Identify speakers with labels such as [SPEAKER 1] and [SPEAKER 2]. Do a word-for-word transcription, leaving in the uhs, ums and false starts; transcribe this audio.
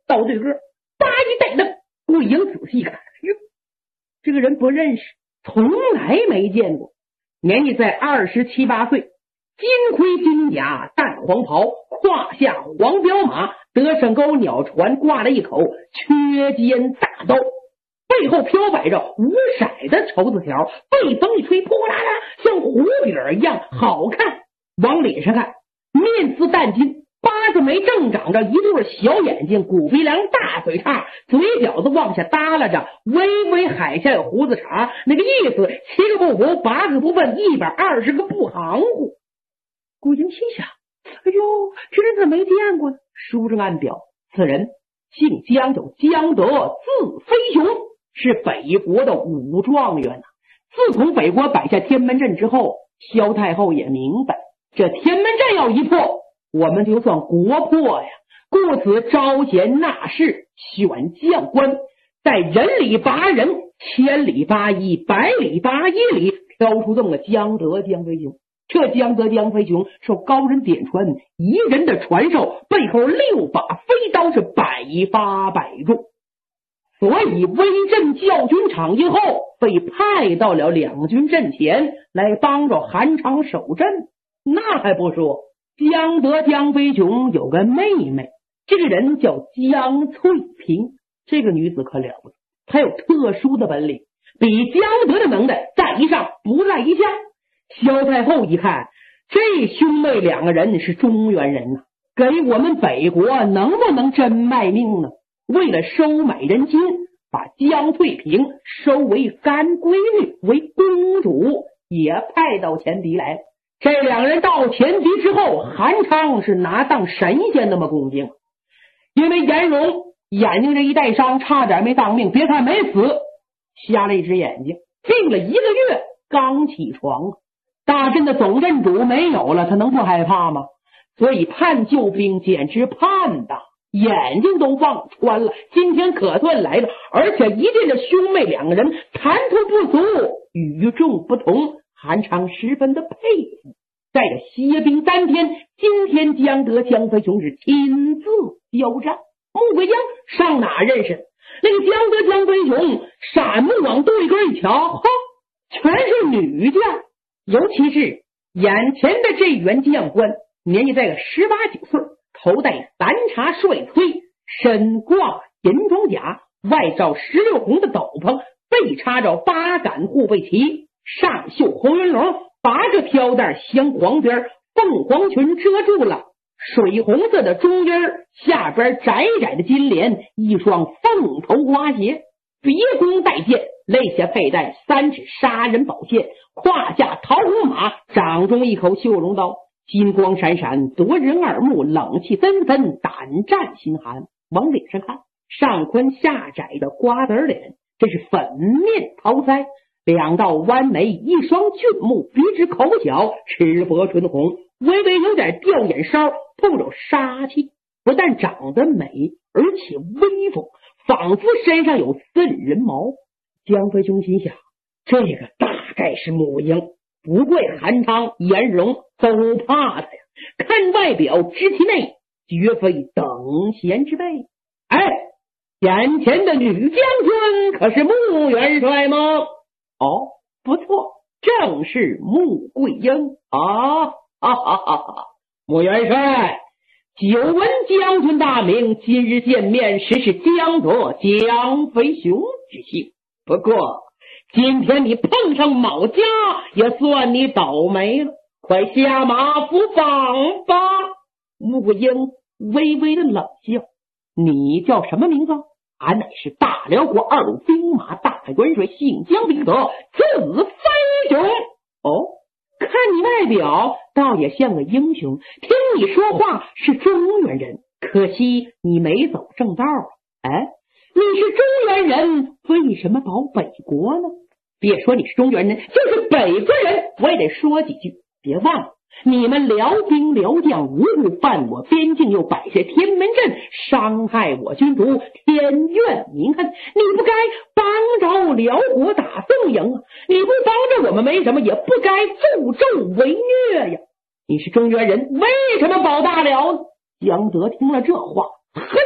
[SPEAKER 1] 到对个，叭一带灯，桂英仔细看，哟，这个人不认识，从来没见过。年纪在二十七八岁，金盔金甲，淡黄袍，胯下黄骠马，德胜沟鸟船挂了一口缺尖大刀，背后飘摆着五色的绸子条，被风一吹，扑啦啦，像蝴蝶一样好看。往脸上看，面似淡金，八字眉正长着一对小眼睛，骨鼻梁，大嘴叉，嘴角子往下耷拉着，微微海下有胡子茬，那个意思，七个不服，八个不笨，一百二十个不含糊。顾英心想，哎呦，这人怎么没见过呢？书中暗表，此人姓江，有江德，字飞雄，是北国的武状元。自从北国摆下天门阵之后，萧太后也明白，这天门阵要一破，我们就算国破呀。故此招贤纳士，选将官，在人里拔人，千里拔一，百里拔一里，挑出这么个江德江飞雄。这江德江飞雄受高人点传，一人的传授，背后六把飞刀是百发百中，所以威震教军场以后，被派到了两军阵前来帮着韩昌守阵。那还不说，江德江飞雄有个妹妹，这个人叫江翠萍，这个女子可了不得，她有特殊的本领，比江德的能耐在一上不在一下。萧太后一看，这兄妹两个人是中原人呐、啊，给我们北国能不能真卖命呢？为了收买人心，把江翠萍收为干闺女，为公主，也派到前敌来了。这两人到前敌之后，韩昌是拿当神仙那么恭敬，因为颜容眼睛这一带伤，差点没当命，别看没死，瞎了一只眼睛，病了一个月刚起床。大阵的总阵主没有了，他能不害怕吗？所以盼救兵简直盼的眼睛都忘穿了。今天可算来了，而且一见这兄妹两个人谈吐不俗，与众不同，韩昌十分的佩服。在这歇兵三天，今天江德江飞雄是亲自交战。穆桂英上哪认识？那个江德江飞雄闪目往对根一瞧，哈，全是女将。尤其是眼前的这员将官，年纪在个十八九岁，头戴三叉帅崔，身挂银装甲，外罩十六红的斗篷，背插着八杆护卫旗，上绣红云龙，八个飘带镶黄边，凤凰裙遮住了水红色的中衣，下边窄窄的金莲，一双凤头花鞋，别弓带箭，肋下佩戴三尺杀人宝剑，胯下桃红马，掌中一口绣龙刀，金光闪闪，夺人耳目，冷气森森，胆战心寒。往脸上看，上宽下窄的瓜子脸，这是粉面桃腮，两道弯眉，一双俊目，鼻直口角，齿薄唇红，微微有点吊眼梢，透着杀气。不但长得美，而且威风，仿佛身上有瘆人毛。江飞雄心想，这个大概是母婴，不怪韩昌、颜容都怕他呀。看外表知其内，绝非等闲之辈。哎，眼前的女将军可是穆元帅吗？哦，不错，正是穆桂英啊！哈哈哈哈！穆元帅，久闻将军大名，今日见面实是江德江飞雄之幸。不过今天你碰上某家，也算你倒霉了，快下马伏访吧。穆桂英微微的冷笑，你叫什么名字？俺乃是大辽国二路兵马大元帅，姓江名德，字飞雄。哦，看你外表倒也像个英雄，听你说话是中原人，可惜你没走正道。哎，你是中原人，为什么保北国呢？别说你是中原人，就是北国人，我也得说几句。别忘了，你们辽兵辽将无故犯我边境，又摆下天门阵，伤害我军卒，天怨民恨。你不该帮着辽国打宋营啊！你不帮着我们没什么，也不该助纣为虐呀！你是中原人，为什么保大辽呢？江德听了这话，